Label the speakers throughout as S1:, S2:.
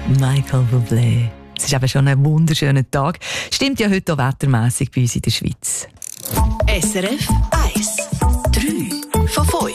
S1: Michael Bublé. Es ist eben schon ein wunderschöner Tag. Stimmt ja heute auch wettermässig bei uns in der Schweiz.
S2: SRF 1. 3 von 5.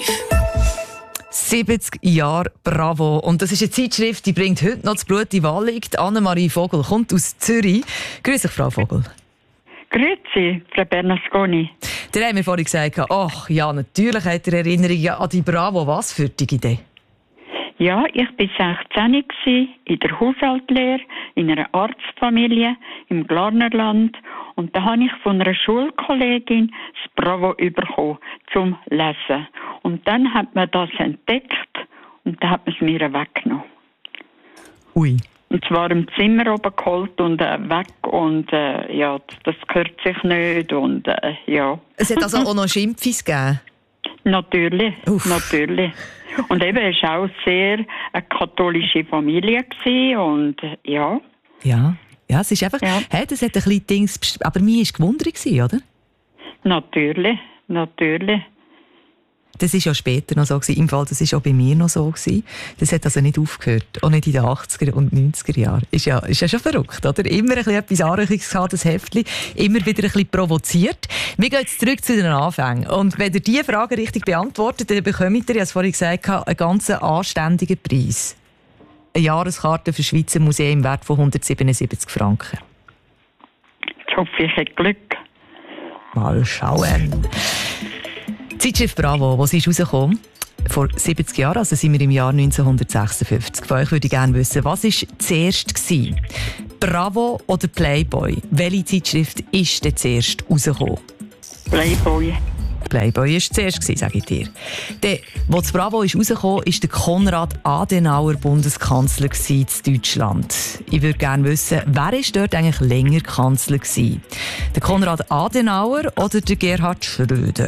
S1: 70 Jahre Bravo. Und das ist eine Zeitschrift, die bringt heute noch das Blut in Wallicht. Annemarie Vogel kommt aus Zürich. Grüß dich, Frau Vogel.
S3: Grüezi, Frau Bernasconi.
S1: Der haben mir vorhin gesagt, ach ja, natürlich hat er Erinnerungen an die Bravo. Was für die Idee?
S3: Ja, ich war 16 in der Haushaltslehre in einer Arztfamilie im Glarnerland. Und da habe ich von einer Schulkollegin das Bravo bekommen zum Lesen. Und dann hat man das entdeckt und dann hat man es mir weggenommen.
S1: Ui.
S3: Und zwar im Zimmer oben geholt und weg und ja, das gehört sich nicht und ja.
S1: Es hat also auch noch Schimpfis gegeben?
S3: Natürlich,
S1: Uff.
S3: natürlich. Und eben, es war auch sehr eine katholische Familie gewesen und ja.
S1: Ja, es ist einfach,
S3: Ja.
S1: Hey, das hat ein bisschen Dings, aber mir war gewundert, oder?
S3: Natürlich.
S1: Das war ja später noch so gewesen. Im Fall, das war auch bei mir noch so gewesen. Das hat also nicht aufgehört. Auch nicht in den 80er und 90er Jahren. Ist ja schon verrückt, oder? Immer ein bisschen etwas Anrüchiges gehabt, das Heftchen. Immer wieder ein bisschen provoziert. Wir gehen jetzt zurück zu den Anfängen. Und wenn ihr diese Frage richtig beantwortet, dann bekommt ihr, ich habe es vorhin gesagt, einen ganz anständigen Preis. Eine Jahreskarte für Schweizer Museum im Wert von 177 Franken.
S3: Ich hoffe, ich habe Glück.
S1: Mal schauen. Die Zeitschrift Bravo, wo sie ist rausgekommen, vor 70 Jahren, also sind wir im Jahr 1956. Von euch würde ich gerne wissen, was war zuerst gewesen? Bravo oder Playboy? Welche Zeitschrift ist denn zuerst rausgekommen?
S3: Playboy.
S1: Playboy war zuerst gewesen, sage ich dir. Als das Bravo ist rausgekommen, war der Konrad Adenauer Bundeskanzler in Deutschland. Ich würde gerne wissen, wer war dort eigentlich länger Kanzler gewesen? Der Konrad Adenauer oder der Gerhard Schröder?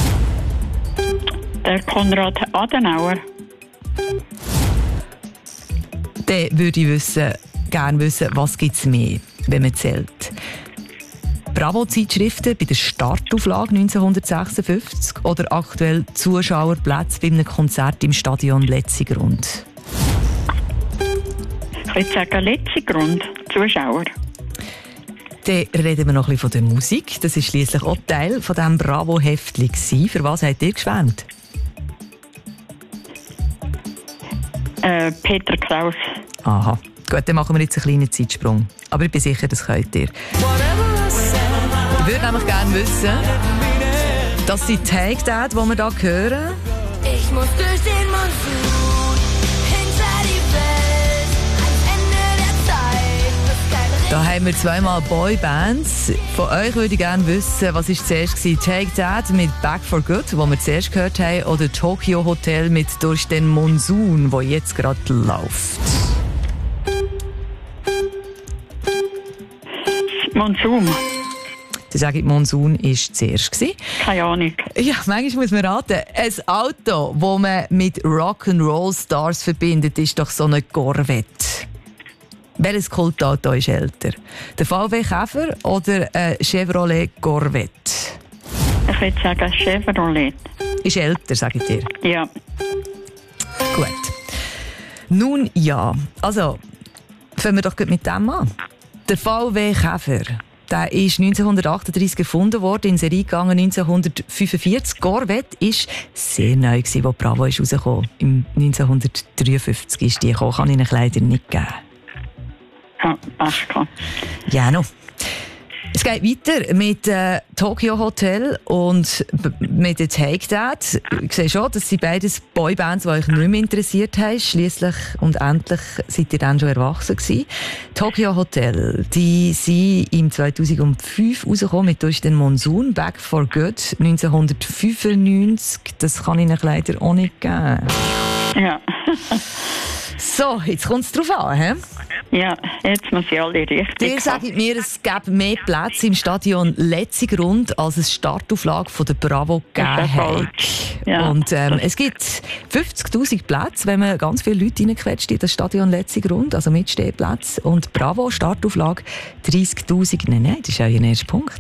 S3: Der Konrad Adenauer.
S1: Dann würde ich gerne wissen, was gibt es mehr, wenn man zählt. Bravo-Zeitschriften bei der Startauflage 1956 oder aktuell Zuschauerplätze bei einem Konzert im Stadion Letzigrund?
S3: Ich würde sagen, letzter Grund, Zuschauer.
S1: Dann reden wir noch ein bisschen von der Musik. Das war schliesslich auch Teil von diesem Bravo-Heftchen. Für was habt ihr geschwärmt?
S3: Peter Kraus.
S1: Aha. Gut, dann machen wir jetzt einen kleinen Zeitsprung. Aber ich bin sicher, das könnt ihr. Ich würde nämlich gerne wissen, dass die Take That, die wir hier hören,
S4: Ich muss durch den Monsun, hinter die Welt, ans Ende der Zeit.
S1: da haben wir zweimal Boybands. Von euch würde ich gerne wissen, was war zuerst gewesen? Take That mit Back for Good, wo wir zuerst gehört haben, oder Tokyo Hotel mit Durch den Monsun, wo jetzt gerade läuft.
S3: Monsun.
S1: Dann sage ich, Monsun war zuerst gewesen.
S3: Keine Ahnung.
S1: Ja, manchmal muss man raten. Ein Auto, das man mit Rock'n'Roll-Stars verbindet, ist doch so eine Corvette. Welches Kultauto ist älter? Der VW Käfer oder ein Chevrolet Corvette?
S3: Ich würde sagen Chevrolet.
S1: Ist älter, sage ich dir.
S3: Ja.
S1: Gut. Nun ja, also fangen wir doch gut mit dem an. Der VW Käfer, der ist 1938 erfunden worden, in Serie gegangen 1945. Corvette war sehr neu, als Bravo ist rausgekommen. Im 1953 ist die gekommen, kann ich Ihnen leider nicht geben.
S3: Ja, ach komm.
S1: Ja, noch. Es geht weiter mit Tokyo Hotel und mit der Take That. Ich sehe schon, das sind beides Boybands, die euch nicht mehr interessiert haben. Schliesslich und endlich seid ihr dann schon erwachsen gewesen. Tokyo Hotel, die sind im 2005 rausgekommen mit Durch den Monsun, Back for Good 1995. Das kann ich Ihnen leider auch nicht geben.
S3: Ja.
S1: So, jetzt kommt es drauf an, he?
S3: Ja, jetzt muss ich alle richtig
S1: Ihr sagt mir, es gäbe mehr Plätze im Stadion Letzigrund, als es Startauflage von der Bravo gegeben hat.
S3: Ja.
S1: Und es gibt 50'000 Plätze, wenn man ganz viele Leute reinquetscht in das Stadion Letzigrund, also mit Stehplätzen. Und Bravo, Startauflage 30'000. Nein, das ist auch Ihr erster Punkt.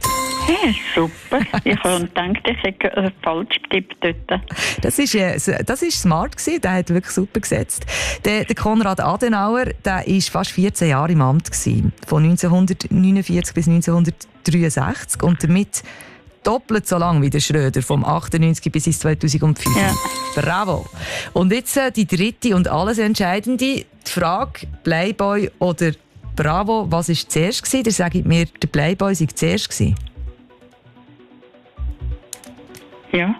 S3: Okay, super. Ich habe gedacht, ich hätte falsch getippt dort.
S1: Das ist smart gewesen, der hat wirklich super gesetzt. Der Konrad Adenauer, der ist fast 14 Jahre im Amt gewesen, von 1949 bis 1963 und damit doppelt so lang wie der Schröder, vom 98 bis 2005.
S3: Ja.
S1: Bravo. Und jetzt die dritte und alles entscheidende, die Frage Playboy oder Bravo, was war zuerst gewesen? Der sagt mir, der Playboy sei zuerst gewesen.
S3: Ja.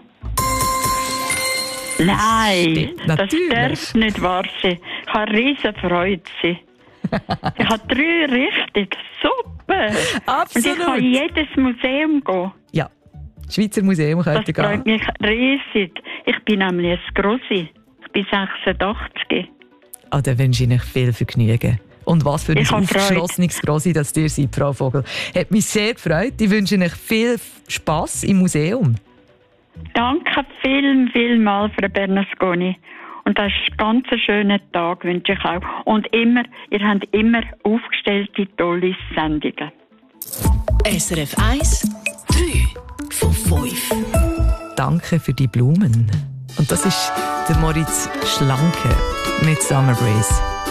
S3: Nein,
S1: Stimmt, natürlich.
S3: das darf nicht wahr sein. Ich habe riesen Freude. Ich habe 3 richtig. Super.
S1: Absolut.
S3: Und ich kann in jedes Museum gehen.
S1: Ja, Schweizer Museum
S3: Das
S1: könnte
S3: freut
S1: gehen.
S3: mich riesig. Ich bin nämlich ein Grossi. Ich bin 86.
S1: Ah, dann wünsche ich Ihnen viel Vergnügen. Und was für ein
S3: Ich habe
S1: aufgeschlossenes Grossi, dass ihr seid, Frau Vogel. Hat mich sehr gefreut. Ich wünsche Ihnen viel Spass im Museum.
S3: Danke vielmals, Frau Bernasconi. Und das ist ein ganz schöner Tag, wünsche ich auch. Und immer, ihr habt immer aufgestellte, tolle Sendungen.
S2: SRF 1, 3 von 5.
S1: Danke für die Blumen. Und das ist der Moritz Schlanke mit Summer Breeze.